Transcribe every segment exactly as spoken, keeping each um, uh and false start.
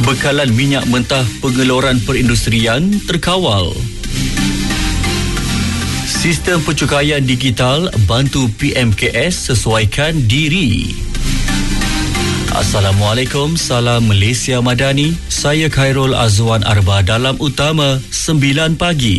Bekalan minyak mentah pengeluaran perindustrian terkawal. Sistem pencukaian digital bantu P M K S sesuaikan diri. Assalamualaikum, salam Malaysia Madani. Saya Khairul Azwan Arba dalam Utama sembilan pagi.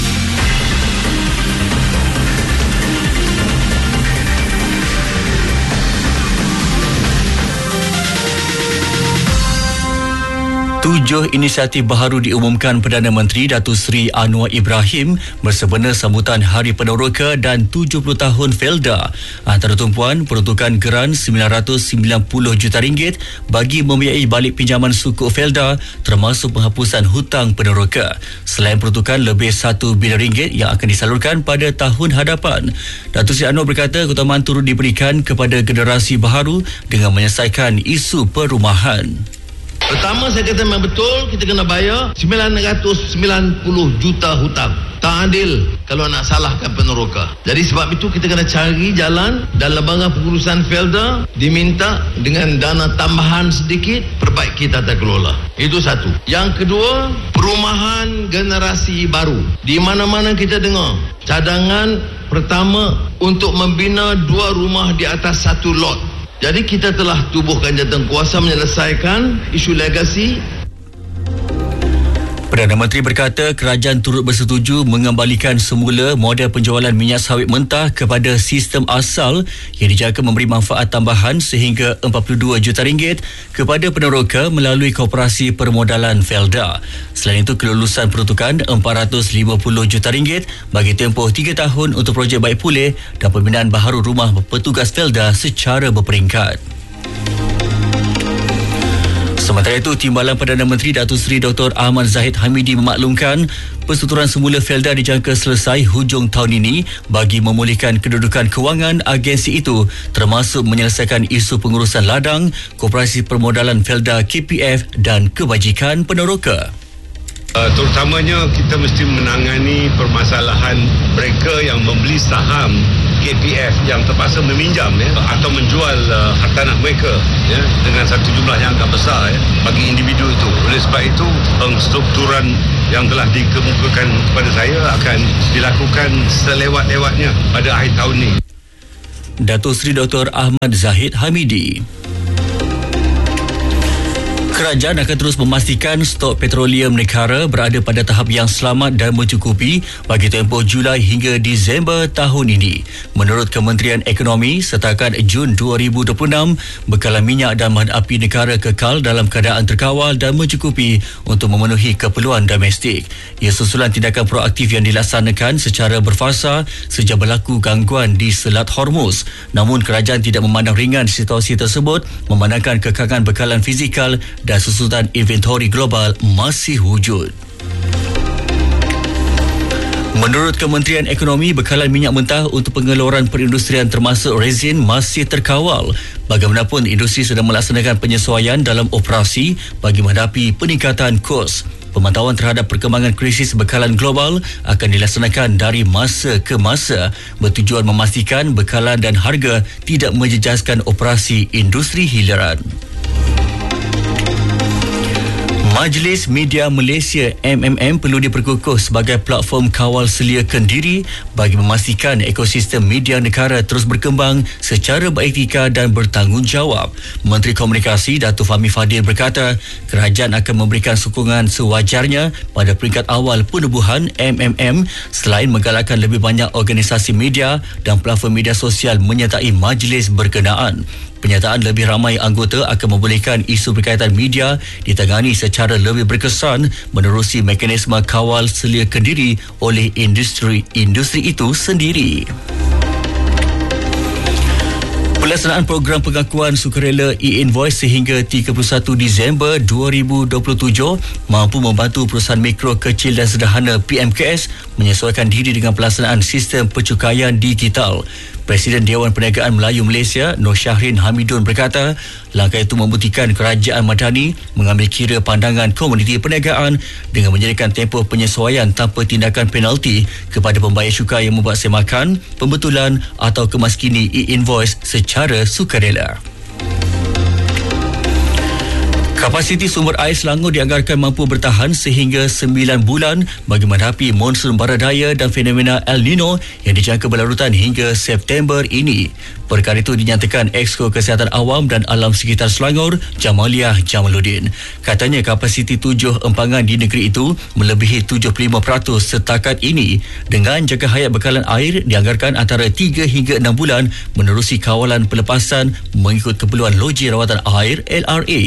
Tujuh inisiatif baharu diumumkan Perdana Menteri Datuk Seri Anwar Ibrahim bersempena sambutan Hari Peneroka dan tujuh puluh tahun Felda. Antara tumpuan, peruntukan geran sembilan ratus sembilan puluh juta ringgit bagi membiayai balik pinjaman sukuk Felda termasuk penghapusan hutang peneroka. Selain peruntukan lebih satu bilion ringgit yang akan disalurkan pada tahun hadapan. Datuk Seri Anwar berkata keutamaan turut diberikan kepada generasi baharu dengan menyelesaikan isu perumahan. Pertama, saya kata memang betul kita kena bayar sembilan ratus sembilan puluh juta hutang. Tak adil kalau nak salahkan peneroka. Jadi sebab itu kita kena cari jalan dan lembaga pengurusan Felda diminta dengan dana tambahan sedikit perbaiki tata kelola. Itu satu. Yang kedua, perumahan generasi baru. Di mana-mana kita dengar cadangan pertama untuk membina dua rumah di atas satu lot. Jadi kita telah tubuhkan jawatankuasa menyelesaikan isu legasi. Perdana Menteri berkata kerajaan turut bersetuju mengembalikan semula model penjualan minyak sawit mentah kepada sistem asal yang dijangka memberi manfaat tambahan sehingga empat puluh dua juta ringgit kepada peneroka melalui Koperasi Permodalan Felda. Selain itu, kelulusan peruntukan empat ratus lima puluh juta ringgit bagi tempoh tiga tahun untuk projek baik pulih dan pembinaan baharu rumah petugas Felda secara berperingkat. Sementara itu, Timbalan Perdana Menteri Datuk Seri Doktor Ahmad Zahid Hamidi memaklumkan persetujuan semula Felda dijangka selesai hujung tahun ini bagi memulihkan kedudukan kewangan agensi itu termasuk menyelesaikan isu pengurusan ladang, Koperasi Permodalan Felda K P F dan kebajikan peneroka. Uh, terutamanya kita mesti menangani permasalahan mereka yang membeli saham K P F yang terpaksa meminjam ya, atau menjual uh, hartanah mereka ya, dengan satu jumlah yang agak besar ya, bagi individu itu. Oleh sebab itu, pengstrukturan yang telah dikemukakan kepada saya akan dilakukan selewat-lewatnya pada akhir tahun ini. Datuk Seri Doktor Ahmad Zahid Hamidi. Kerajaan akan terus memastikan stok petroleum negara berada pada tahap yang selamat dan mencukupi bagi tempoh Julai hingga Disember tahun ini. Menurut Kementerian Ekonomi, setakat Jun dua ribu dua puluh enam, bekalan minyak dan bahan api negara kekal dalam keadaan terkawal dan mencukupi untuk memenuhi keperluan domestik. Ia susulan tindakan proaktif yang dilaksanakan secara berfasa sejak berlaku gangguan di Selat Hormuz. Namun, kerajaan tidak memandang ringan situasi tersebut, memandangkan kekangan bekalan fizikal dan susunan inventori global masih wujud. Menurut Kementerian Ekonomi, bekalan minyak mentah untuk pengeluaran perindustrian termasuk resin masih terkawal. Bagaimanapun, industri sedang melaksanakan penyesuaian dalam operasi bagi menghadapi peningkatan kos. Pemantauan terhadap perkembangan krisis bekalan global akan dilaksanakan dari masa ke masa bertujuan memastikan bekalan dan harga tidak menjejaskan operasi industri hiliran. Majlis Media Malaysia M M M perlu diperkukuh sebagai platform kawal seliakan diri bagi memastikan ekosistem media negara terus berkembang secara beretika dan bertanggungjawab. Menteri Komunikasi Datuk Fahmi Fadil berkata kerajaan akan memberikan sokongan sewajarnya pada peringkat awal penubuhan M M M selain menggalakkan lebih banyak organisasi media dan platform media sosial menyertai majlis berkenaan. Penyataan lebih ramai anggota akan membolehkan isu berkaitan media ditangani secara lebih berkesan menerusi mekanisme kawal seliakan diri oleh industri industri itu sendiri. Pelaksanaan program pengakuan sukarela e-invoice sehingga tiga puluh satu Disember dua ribu dua puluh tujuh mampu membantu perusahaan mikro, kecil dan sederhana P M K S menyesuaikan diri dengan pelaksanaan sistem pencukaian digital. Presiden Dewan Perniagaan Melayu Malaysia, Nur Syahrin Hamidun berkata, langkah itu membuktikan kerajaan madani mengambil kira pandangan komuniti perniagaan dengan menyediakan tempoh penyesuaian tanpa tindakan penalti kepada pembayar cukai yang membuat semakan, pembetulan atau kemaskini e-invoice secara sukarela. Kapasiti sumber air Selangor dianggarkan mampu bertahan sehingga sembilan bulan bagi menghadapi monsun baradaya dan fenomena El Nino yang dijangka berlarutan hingga September ini. Perkara itu dinyatakan Exco Kesihatan Awam dan Alam Sekitar Selangor, Jamaliah Jamaluddin. Katanya kapasiti tujuh empangan di negeri itu melebihi tujuh puluh lima peratus setakat ini dengan jangka hayat bekalan air dianggarkan antara tiga hingga enam bulan menerusi kawalan pelepasan mengikut keperluan loji rawatan air L R A.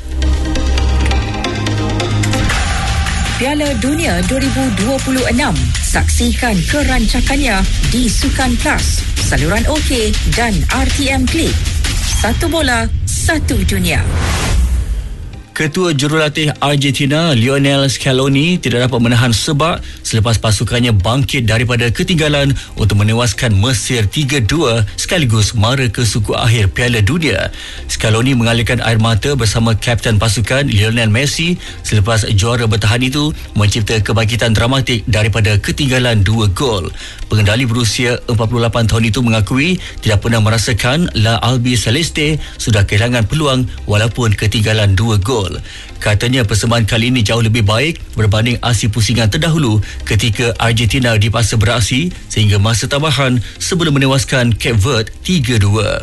Piala Dunia dua ribu dua puluh enam. Saksikan kerancakannya di Sukan Plus, saluran OK dan R T M Klik. Satu bola, satu dunia. Ketua Jurulatih Argentina Lionel Scaloni tidak dapat menahan sebab selepas pasukannya bangkit daripada ketinggalan untuk menewaskan Mesir tiga dua sekaligus mara ke suku akhir Piala Dunia. Scaloni mengalirkan air mata bersama kapten pasukan Lionel Messi selepas juara bertahan itu mencipta kebangkitan dramatik daripada ketinggalan dua gol. Pengendali berusia empat puluh lapan tahun itu mengakui tidak pernah merasakan La Albi Celeste sudah kehilangan peluang walaupun ketinggalan dua gol. Katanya persembahan kali ini jauh lebih baik berbanding aksi pusingan terdahulu ketika Argentina dipaksa beraksi sehingga masa tambahan sebelum menewaskan Cape Verde tiga dua.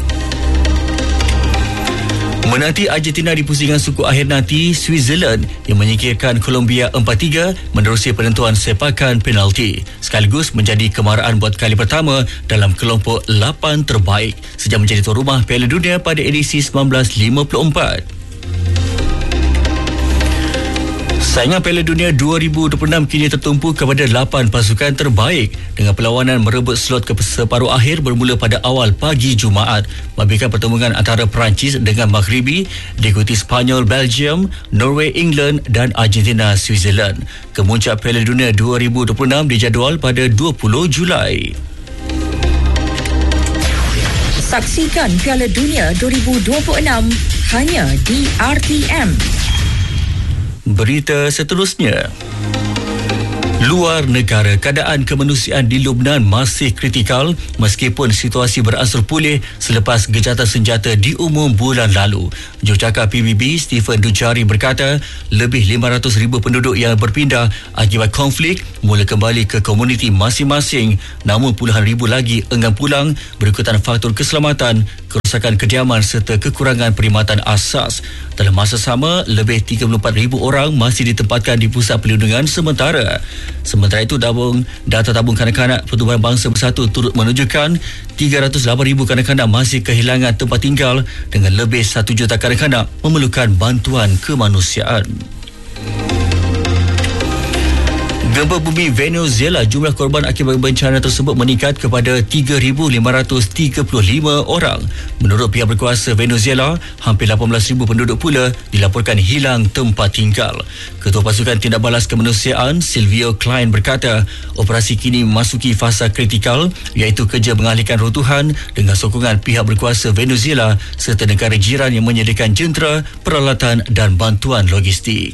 Menanti Argentina di pusingan suku akhir nanti, Switzerland yang menyingkirkan Colombia empat tiga menerusi penentuan sepakan penalti sekaligus menjadi kemarahan buat kali pertama dalam kelompok lapan terbaik sejak menjadi tuan rumah Piala Dunia pada edisi sembilan belas lima puluh empat. Saingan Piala Dunia dua ribu dua puluh enam kini tertumpu kepada lapan pasukan terbaik dengan perlawanan merebut slot ke separuh akhir bermula pada awal pagi Jumaat. Memberikan pertemuan antara Perancis dengan Maghribi, diikuti Spanyol, Belgium, Norway, England dan Argentina, Switzerland. Kemuncak Piala Dunia dua ribu dua puluh enam dijadual pada dua puluh Julai. Saksikan Piala Dunia dua ribu dua puluh enam hanya di R T M. Berita seterusnya. Luar negara, keadaan kemanusiaan di Lubnan masih kritikal meskipun situasi beransur pulih selepas gejatan senjata diumum bulan lalu. Jurucakap P B B Stephen Dujarric berkata lebih lima ratus ribu penduduk yang berpindah akibat konflik mula kembali ke komuniti masing-masing, namun puluhan ribu lagi enggan pulang berikutan faktor keselamatan, kerosakan kediaman serta kekurangan perkhidmatan asas. Dalam masa sama, lebih tiga puluh empat ribu orang masih ditempatkan di pusat perlindungan sementara. Sementara itu, tabung, data tabung kanak-kanak Pertubuhan Bangsa Bersatu turut menunjukkan tiga ratus lapan ribu kanak-kanak masih kehilangan tempat tinggal dengan lebih satu juta kanak-kanak memerlukan bantuan kemanusiaan. Gempa bumi Venezuela, jumlah korban akibat bencana tersebut meningkat kepada tiga ribu lima ratus tiga puluh lima orang. Menurut pihak berkuasa Venezuela, hampir lapan belas ribu penduduk pula dilaporkan hilang tempat tinggal. Ketua Pasukan Tindak Balas Kemanusiaan Silvio Klein berkata, operasi kini memasuki fasa kritikal iaitu kerja mengalihkan runtuhan dengan sokongan pihak berkuasa Venezuela serta negara jiran yang menyediakan jentera, peralatan dan bantuan logistik.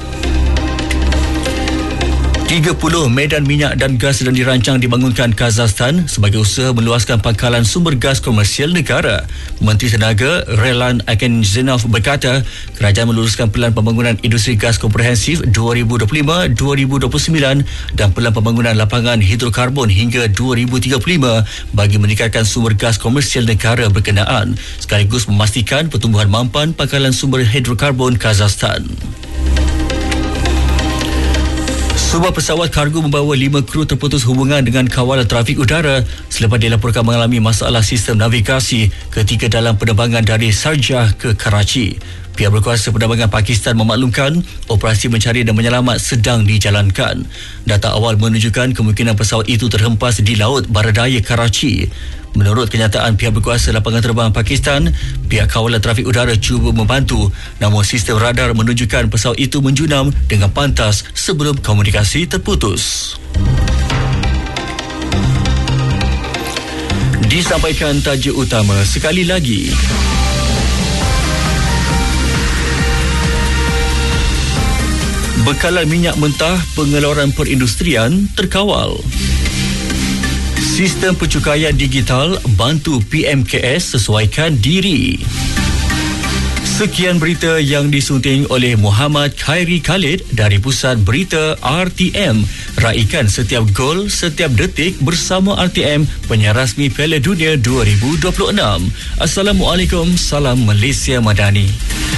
tiga puluh medan minyak dan gas sedang dirancang dibangunkan Kazakhstan sebagai usaha meluaskan pangkalan sumber gas komersial negara. Menteri Tenaga Relan Akhenzenov berkata, kerajaan meluruskan pelan pembangunan industri gas komprehensif dua ribu dua puluh lima dua ribu dua puluh sembilan dan pelan pembangunan lapangan hidrokarbon hingga dua ribu tiga puluh lima bagi meningkatkan sumber gas komersial negara berkenaan sekaligus memastikan pertumbuhan mampan pangkalan sumber hidrokarbon Kazakhstan. Sebuah pesawat kargo membawa lima kru terputus hubungan dengan kawalan trafik udara selepas dilaporkan mengalami masalah sistem navigasi ketika dalam penerbangan dari Sharjah ke Karachi. Pihak berkuasa penerbangan Pakistan memaklumkan operasi mencari dan menyelamat sedang dijalankan. Data awal menunjukkan kemungkinan pesawat itu terhempas di laut baradaya Karachi. Menurut kenyataan pihak berkuasa lapangan terbang Pakistan, pihak kawalan trafik udara cuba membantu, namun sistem radar menunjukkan pesawat itu menjunam dengan pantas sebelum komunikasi terputus. Disampaikan tajuk utama sekali lagi. Bekalan minyak mentah pengeluaran perindustrian terkawal. Sistem pencukaian digital bantu P M K S sesuaikan diri. Sekian berita yang disunting oleh Muhammad Khairi Khalid dari Pusat Berita R T M. Raikan setiap gol, setiap detik bersama R T M, penyiar rasmi Piala Dunia dua ribu dua puluh enam. Assalamualaikum, salam Malaysia Madani.